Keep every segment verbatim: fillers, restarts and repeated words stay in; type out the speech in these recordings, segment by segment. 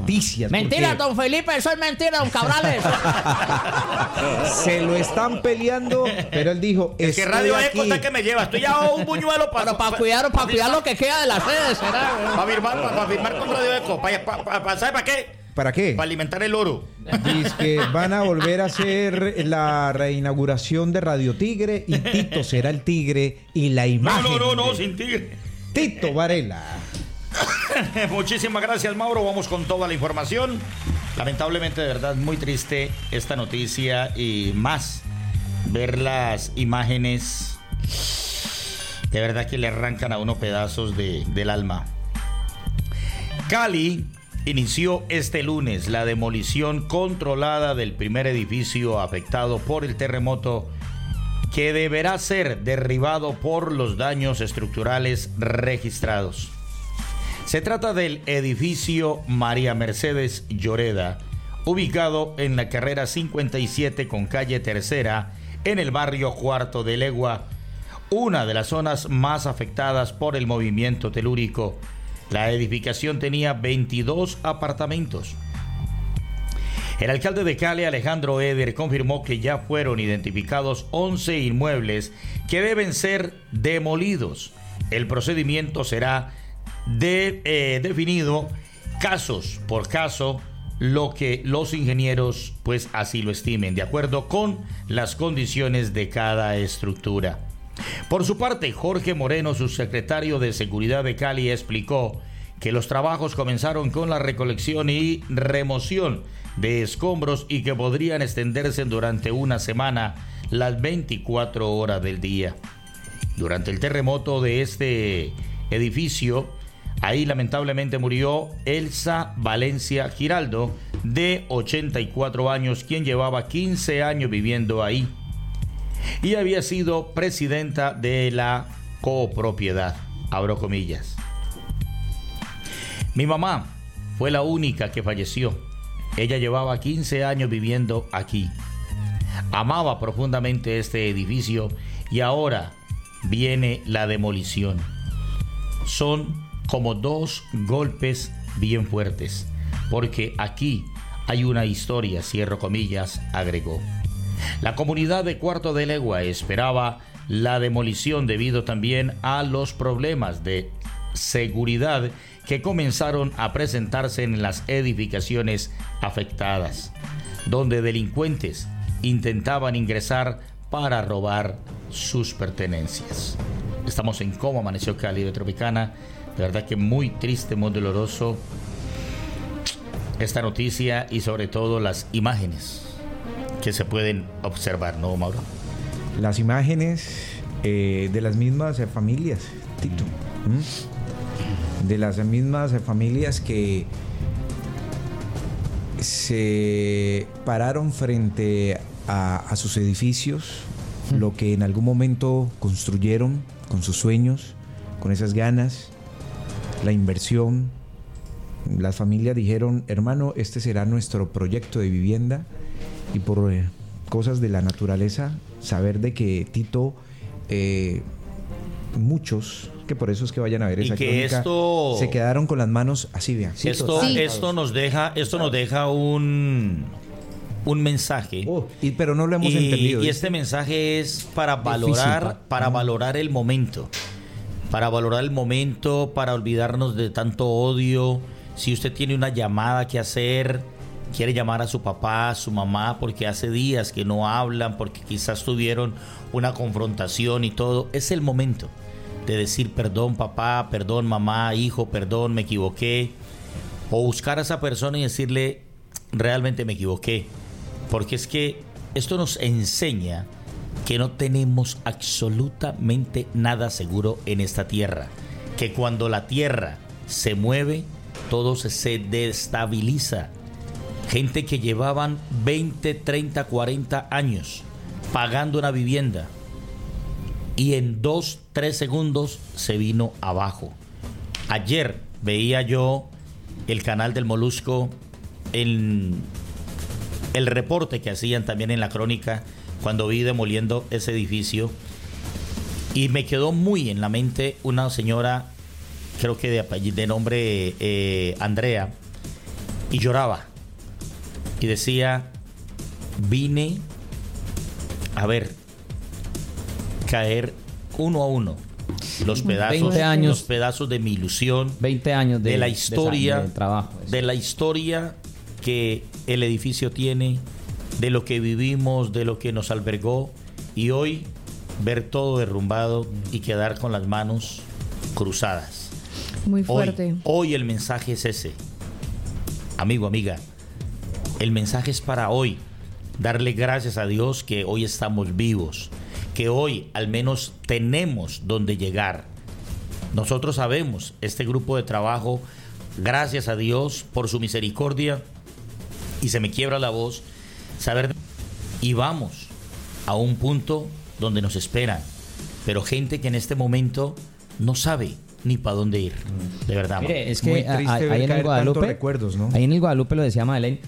noticias. Mentira, don Felipe, eso es mentira, don Cabrales. Se lo están peleando, pero él dijo, es que Radio Eco está que me lleva. Estoy ya un buñuelo para pa, pa cuidar, para cuidar lo que queda de las redes, ¿será? Para firmar, para, para firmar con Radio Eco. ¿Para, para, para, ¿Sabe para qué? ¿Para qué? Para alimentar el oro. Dice que van a volver a hacer la reinauguración de Radio Tigre y Tito será el tigre y la imagen. No, no, no, no, sin tigre. Tito Varela. Muchísimas gracias, Mauro. Vamos con toda la información. Lamentablemente, de verdad, muy triste esta noticia y más ver las imágenes. De verdad que le arrancan a uno pedazos de, del alma. Cali inició este lunes la demolición controlada del primer edificio afectado por el terremoto, que deberá ser derribado por los daños estructurales registrados. Se trata del edificio María Mercedes Lloreda, ubicado en la carrera cincuenta y siete con calle Tercera, en el barrio Cuarto de Legua, una de las zonas más afectadas por el movimiento telúrico. La edificación tenía veintidós apartamentos. El alcalde de Cali, Alejandro Eder, confirmó que ya fueron identificados once inmuebles que deben ser demolidos. El procedimiento será de, eh, definido casos por caso, lo que los ingenieros pues así lo estimen, de acuerdo con las condiciones de cada estructura. Por su parte, Jorge Moreno, subsecretario de Seguridad de Cali, explicó que los trabajos comenzaron con la recolección y remoción de escombros y que podrían extenderse durante una semana, las veinticuatro horas del día. Durante el terremoto de este edificio, ahí lamentablemente murió Elsa Valencia Giraldo, de ochenta y cuatro años, quien llevaba quince años viviendo ahí y había sido presidenta de la copropiedad, abro comillas. Mi mamá fue la única que falleció. Ella llevaba quince años viviendo aquí. Amaba profundamente este edificio y ahora viene la demolición. Son como dos golpes bien fuertes, porque aquí hay una historia, cierro comillas, agregó. La comunidad de Cuarto de Legua esperaba la demolición debido también a los problemas de seguridad que comenzaron a presentarse en las edificaciones afectadas, donde delincuentes intentaban ingresar para robar sus pertenencias. Estamos en Cómo Amaneció Cali de Tropicana. De verdad que muy triste, muy doloroso esta noticia y sobre todo las imágenes que se pueden observar, ¿no, Mauro? Las imágenes eh, de las mismas eh, familias, Tito. ¿Mm? De las mismas eh, familias que se pararon frente a, a sus edificios, mm. lo que en algún momento construyeron con sus sueños, con esas ganas, la inversión. Las familias dijeron, hermano, este será nuestro proyecto de vivienda, y por eh, cosas de la naturaleza, saber de que Tito, eh, muchos, que por eso es que vayan a ver esa crónica, esto, se quedaron con las manos así, vean. Sí, esto, sí. esto nos deja, esto nos deja un, un mensaje. Oh, y, pero no lo hemos y, entendido. Y este mensaje es para valorar, difícil, para ¿no? valorar el momento, para valorar el momento, para olvidarnos de tanto odio. Si usted tiene una llamada que hacer, quiere llamar a su papá, a su mamá, porque hace días que no hablan, porque quizás tuvieron una confrontación y todo, es el momento de decir perdón papá, perdón mamá, hijo, perdón, me equivoqué, o buscar a esa persona y decirle realmente me equivoqué, porque es que esto nos enseña que no tenemos absolutamente nada seguro en esta tierra, que cuando la tierra se mueve, todo se destabiliza. Gente que llevaban veinte, treinta, cuarenta años pagando una vivienda y en dos, tres segundos se vino abajo. Ayer veía yo el canal del Molusco, en el reporte que hacían también en la crónica cuando vi demoliendo ese edificio, y me quedó muy en la mente una señora, creo que de, de nombre eh, Andrea, y lloraba. Y decía, vine a ver caer uno a uno los pedazos, veinte años, los pedazos de mi ilusión, veinte años de, de la historia, de, de trabajo, de la historia que el edificio tiene, de lo que vivimos, de lo que nos albergó, y hoy ver todo derrumbado y quedar con las manos cruzadas. Muy fuerte. Hoy, hoy el mensaje es ese. Amigo, amiga, el mensaje es para hoy. Darle gracias a Dios que hoy estamos vivos, que hoy al menos tenemos donde llegar. Nosotros sabemos, este grupo de trabajo, gracias a Dios por su misericordia, y se me quiebra la voz, saber, y vamos a un punto donde nos esperan, pero gente que en este momento no sabe ni para dónde ir, de verdad. Mire, es que Muy triste ahí ver en el caer Guadalupe, tantos recuerdos, ¿no? ahí en el Guadalupe lo decía Madeleine,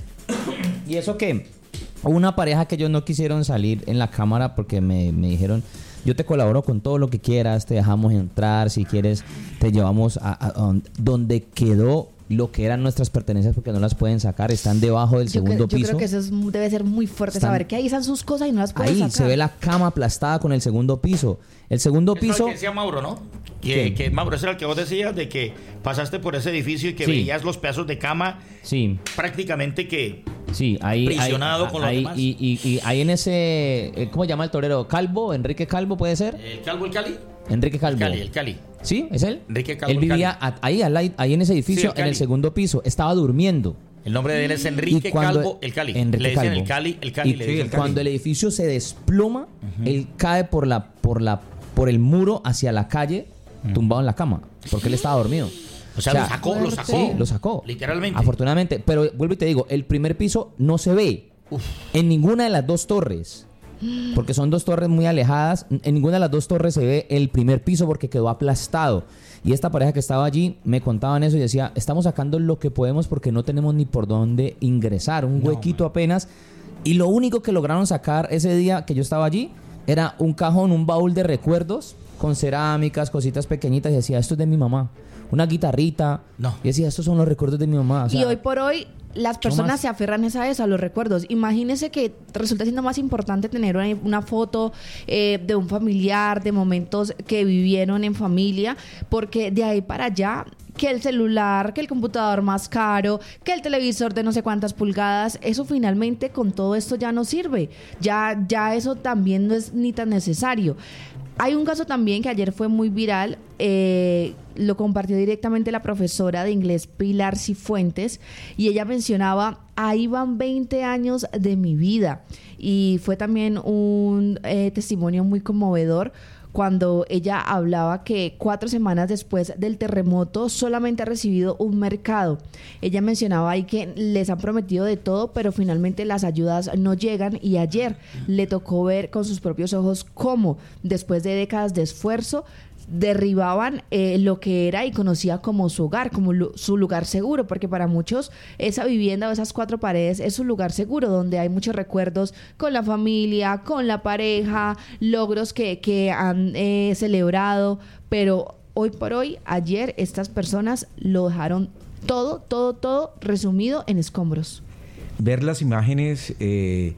y eso que hubo una pareja que ellos no quisieron salir en la cámara porque me, me dijeron, yo te colaboro con todo lo que quieras, te dejamos entrar, si quieres te llevamos a, a, a donde quedó lo que eran nuestras pertenencias, porque no las pueden sacar, están debajo del Yo, segundo cre- yo piso. creo que eso es, debe ser muy fuerte, Están- saber que ahí están sus cosas y no las pueden Ahí sacar. se ve la cama aplastada con el segundo piso. El segundo Eso es piso... lo que decía Mauro, ¿no? Que, ¿Qué? que Mauro, ese era el que vos decías, de que pasaste por ese edificio y que Sí. veías los pedazos de cama Sí, prácticamente que... sí, ahí... Prisionado ahí, con los ahí- demás. y, y, y ahí en ese... eh, ¿Cómo se llama el torero? ¿Calvo? ¿Enrique Calvo puede ser? ¿El Calvo, el Cali? Enrique Calvo. El Cali, el Cali. ¿Sí? ¿Es él? Enrique Calvo, Él el vivía Cali. a- ahí, al lado- ahí en ese edificio, Sí, el en Cali. el segundo piso. Estaba durmiendo. El nombre de él es Enrique Y cuando- Calvo, el Cali. Enrique le dicen Calvo. el Cali, el Cali. Y le sí, dicen. el Cali. cuando el edificio se desploma, él cae por la, por la, por el muro hacia la calle, tumbado en la cama, porque él estaba dormido. O sea, lo sacó, lo sacó. Sí, lo sacó. Literalmente. Afortunadamente. Pero vuelvo y te digo, el primer piso no se ve Uf. en ninguna de las dos torres. Porque son dos torres muy alejadas. En ninguna de las dos torres se ve el primer piso porque quedó aplastado. Y esta pareja que estaba allí me contaban eso y decía, estamos sacando lo que podemos porque no tenemos ni por dónde ingresar. Un huequito apenas. Y lo único que lograron sacar ese día que yo estaba allí era un cajón, un baúl de recuerdos con cerámicas, cositas pequeñitas. Y decía, esto es de mi mamá. Una guitarrita. No. Y decía, estos son los recuerdos de mi mamá. O sea, Y hoy por hoy las personas más? se aferran es a eso, a los recuerdos. Imagínese que resulta siendo más importante tener una, una foto eh, de un familiar, de momentos que vivieron en familia, porque de ahí para allá, que el celular, que el computador más caro, que el televisor de no sé cuántas pulgadas, eso finalmente con todo esto ya no sirve. Ya, ya eso también no es ni tan necesario. Hay un caso también que ayer fue muy viral, eh, lo compartió directamente la profesora de inglés Pilar Cifuentes, y ella mencionaba, ahí van veinte años de mi vida, y fue también un eh, testimonio muy conmovedor cuando ella hablaba que cuatro semanas después del terremoto solamente ha recibido un mercado. Ella mencionaba ahí que les han prometido de todo, pero finalmente las ayudas no llegan, y ayer le tocó ver con sus propios ojos cómo, después de décadas de esfuerzo, derribaban eh, lo que era y conocía como su hogar, como lu- su lugar seguro, porque para muchos esa vivienda o esas cuatro paredes es un lugar seguro donde hay muchos recuerdos con la familia, con la pareja, logros que, que han eh, celebrado, pero hoy por hoy, ayer, estas personas lo dejaron todo, todo, todo resumido en escombros. Ver las imágenes eh,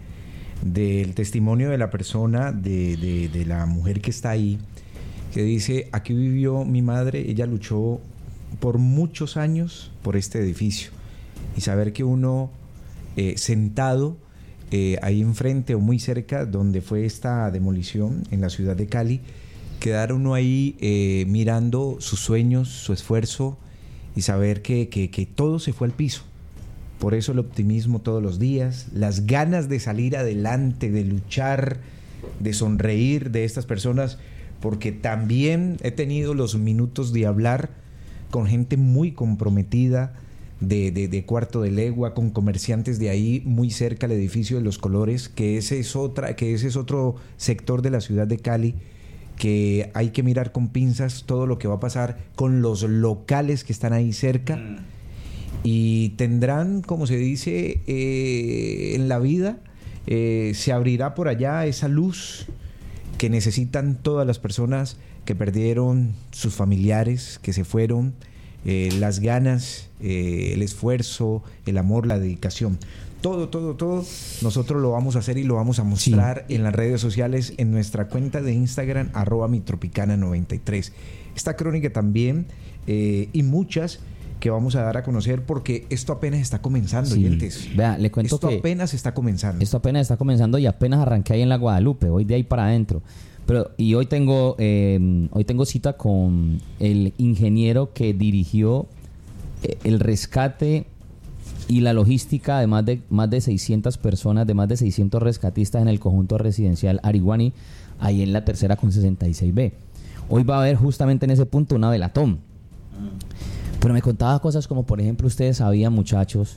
del testimonio de la persona, de, de, de la mujer que está ahí, que dice, aquí vivió mi madre, ella luchó por muchos años por este edificio. Y saber que uno eh, sentado eh, ahí enfrente o muy cerca donde fue esta demolición en la ciudad de Cali, quedar uno ahí eh, mirando sus sueños, su esfuerzo, y saber que, que, que todo se fue al piso. Por eso el optimismo todos los días, las ganas de salir adelante, de luchar, de sonreír de estas personas, porque también he tenido los minutos de hablar con gente muy comprometida de, de, de Cuarto de Legua, con comerciantes de ahí muy cerca al edificio de Los Colores, que ese es otra, que ese es otro sector de la ciudad de Cali, que hay que mirar con pinzas todo lo que va a pasar con los locales que están ahí cerca. Mm. Y tendrán, como se dice eh, en la vida, eh, se abrirá por allá esa luz que necesitan todas las personas que perdieron sus familiares, que se fueron, eh, las ganas, eh, el esfuerzo, el amor, la dedicación. Todo, todo, todo, nosotros lo vamos a hacer y lo vamos a mostrar sí. en las redes sociales, en nuestra cuenta de Instagram, arroba mitropicana noventa y tres. Esta crónica también, eh, y muchas que vamos a dar a conocer, porque esto apenas está comenzando, sí. oyentes. Vea, le cuento esto que apenas está comenzando. Esto apenas está comenzando y apenas arranqué ahí en la Guadalupe, hoy de ahí para adentro. Pero, y hoy tengo, eh, hoy tengo cita con el ingeniero que dirigió eh, el rescate y la logística de más de más de seiscientas personas, de más de seiscientos rescatistas en el conjunto residencial Ariguani, ahí en la tercera con sesenta y seis B. Hoy va a haber justamente en ese punto una velatón. Pero me contaba cosas como, por ejemplo, ustedes sabían, muchachos,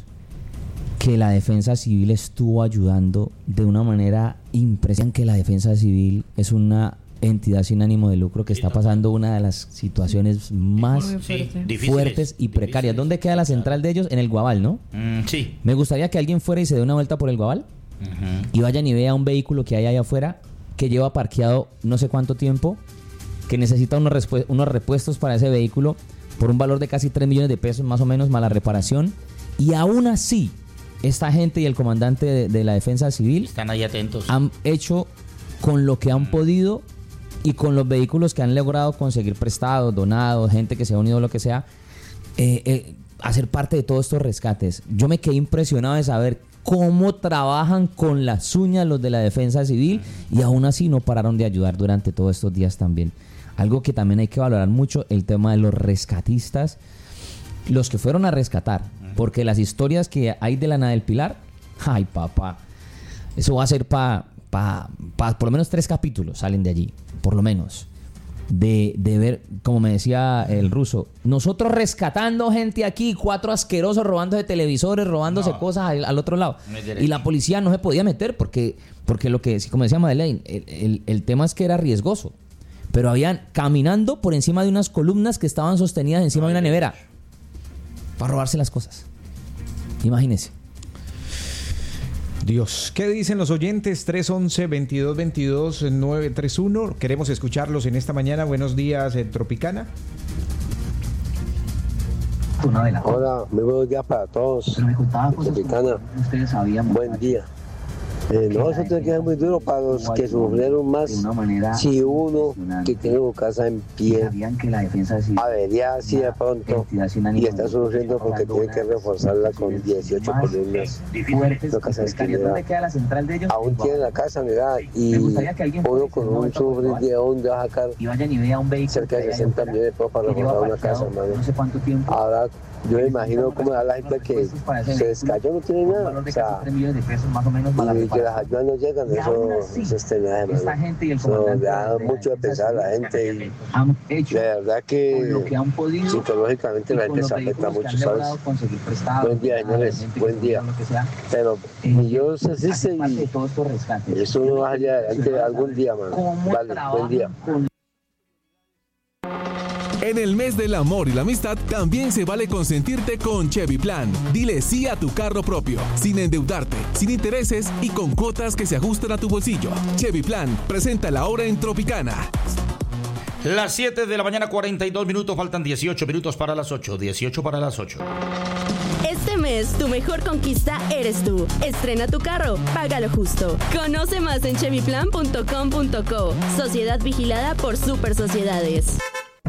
que la defensa civil estuvo ayudando de una manera impresionante, que la defensa civil es una entidad sin ánimo de lucro que está pasando una de las situaciones más sí, fuertes y precarias. ¿Dónde queda la central de ellos? En el Guabal, ¿no? Mm, sí. Me gustaría que alguien fuera y se dé una vuelta por el Guabal uh-huh. y vayan y vea un vehículo que hay allá afuera que lleva parqueado no sé cuánto tiempo, que necesita unos, respu- unos repuestos para ese vehículo por un valor de casi tres millones de pesos más o menos, más la reparación, y aún así esta gente y el comandante de, de la defensa civil están ahí atentos, han hecho con lo que han podido y con los vehículos que han logrado conseguir prestados, donados, gente que se ha unido, lo que sea, eh, eh, hacer parte de todos estos rescates. Yo me quedé impresionado de saber cómo trabajan con las uñas los de la defensa civil y aún así no pararon de ayudar durante todos estos días también. Algo que también hay que valorar mucho, el tema de los rescatistas, los que fueron a rescatar, porque las historias que hay de la Nada del Pilar, ay papá, eso va a ser para pa, pa, por lo menos tres capítulos salen de allí, por lo menos, de, de ver, como me decía el ruso, nosotros rescatando gente aquí, cuatro asquerosos robándose televisores, robándose no. cosas al, al otro lado, no y la policía no se podía meter porque, porque lo que, como decía Madeleine, el, el, el tema es que era riesgoso, pero habían caminando por encima de unas columnas que estaban sostenidas encima de una nevera para robarse las cosas. Imagínense. Dios, ¿qué dicen los oyentes? tres once, veintidós veintidós, nueve tres uno. Queremos escucharlos en esta mañana. Buenos días, en Tropicana. Hola, muy buenos días para todos. Tropicana, ustedes sabían. Buen día. Eh, no, eso tiene que ser muy duro para los que sufrieron más. Si uno que tiene su casa en pie, avería así de pronto y está sufriendo porque tiene que reforzarla con dieciocho columnas, no casa esquinera, aún tiene la casa, mira, y uno con un sufrir de dónde va a sacar cerca de sesenta millones de pesos para reforzar una casa, hermano. Ahora yo me imagino cómo da la gente que se descayó, no tiene nada, o sea, y que las ayudas no llegan, eso, eso es tenaz, hermano. Eso da mucho de pensar a la gente y de verdad que psicológicamente la gente se afecta mucho, ¿sabes? Buen día, señores, buen día. Pero Dios existe y eso no va allá adelante algún día, mano. Vale, buen día. En el mes del amor y la amistad también se vale consentirte con Chevy Plan. Dile sí a tu carro propio, sin endeudarte, sin intereses y con cuotas que se ajustan a tu bolsillo. Chevy Plan, presenta la hora en Tropicana. Las siete de la mañana, cuarenta y dos minutos, faltan dieciocho minutos para las ocho, dieciocho para las ocho. Este mes, tu mejor conquista eres tú. Estrena tu carro, págalo justo. Conoce más en chevy plan punto com punto co. Sociedad vigilada por Super Sociedades.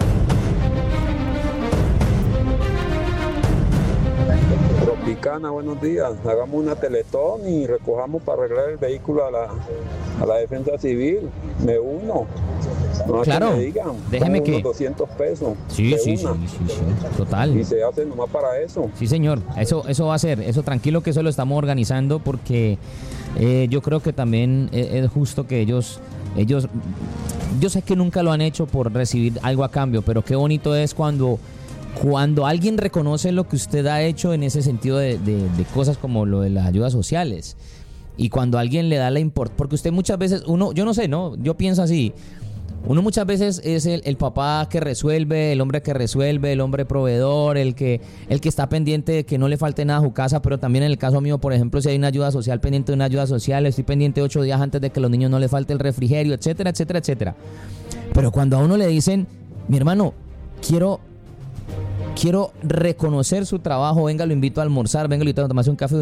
Tropicana, buenos días. Hagamos una teletón y recojamos para arreglar el vehículo a la, a la defensa civil. Me uno. No claro, que me digan, déjeme que... doscientos pesos. Sí, sí, sí, sí, sí, total. Y se hace nomás para eso. Sí, señor. Eso, eso va a ser. Eso tranquilo que eso lo estamos organizando porque eh, yo creo que también es, es justo que ellos... ellos yo sé que nunca lo han hecho por recibir algo a cambio, pero qué bonito es cuando... Cuando alguien reconoce lo que usted ha hecho en ese sentido de, de, de cosas como lo de las ayudas sociales y cuando alguien le da la importancia, porque usted muchas veces, uno, yo no sé, ¿no? Yo pienso así, uno muchas veces es el, el papá que resuelve, el hombre que resuelve, el hombre proveedor, el que, el que está pendiente de que no le falte nada a su casa, pero también en el caso mío, por ejemplo, si hay una ayuda social, pendiente de una ayuda social, estoy pendiente ocho días antes de que a los niños no les falte el refrigerio, etcétera, etcétera, etcétera. Pero cuando a uno le dicen, mi hermano, quiero... quiero reconocer su trabajo, venga, lo invito a almorzar, venga, lo invito a tomarse un café.